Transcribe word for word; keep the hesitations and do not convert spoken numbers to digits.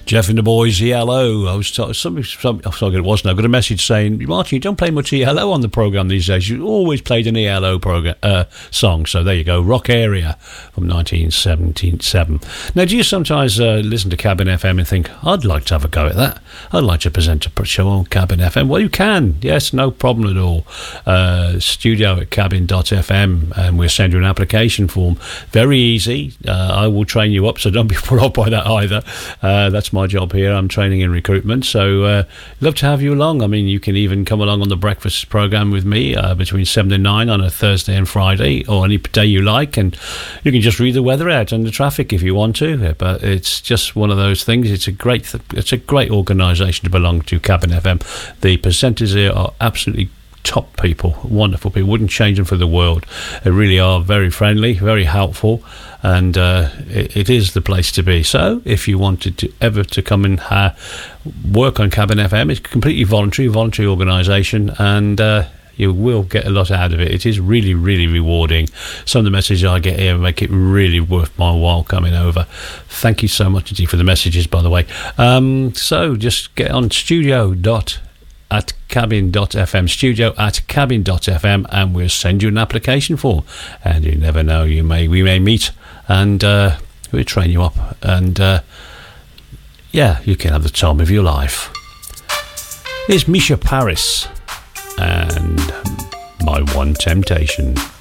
Jeff and the boys, E L O. I was talking, somebody, some, I forgot it was now. I got a message saying, Martin, you don't play much E L O on the programme these days. You always played an E L O program, uh, song. So there you go, Rock Area from nineteen seventy-seven. Now, do you sometimes uh, listen to Cabin F M and think, I'd like to have a go at that? I'd like to present a show on Cabin F M. Well, you can. Yes, no problem at all. Uh, studio at cabin dot f m, and we'll send you an application form. Very easy. Uh, I will train you up, so don't be put off by that either. Uh, that's my job here. I'm training in recruitment, so uh, love to have you along. I mean, you can even come along on the breakfast program with me uh, between seven and nine on a Thursday and Friday, or any day you like, and you can just read the weather out and the traffic if you want to. But it's just one of those things. It's a great, th- it's a great organisation to belong to, Cabin F M. The presenters here are absolutely top people, wonderful people. Wouldn't change them for the world. They really are very friendly, very helpful, and uh, it, it is the place to be. So if you wanted to ever to come and uh, work on Cabin F M, it's completely voluntary, voluntary organisation, and uh, you will get a lot out of it. It is really, really rewarding. Some of the messages I get here make it really worth my while coming over. Thank you so much indeed for the messages, by the way. Um, so just get on studio dot at cabin dot f m, studio at cabin dot f m, and we'll send you an application form. And you never know, you may we may meet, and uh, we'll train you up, and uh, yeah, you can have the time of your life. Here's Misha Paris and My One Temptation.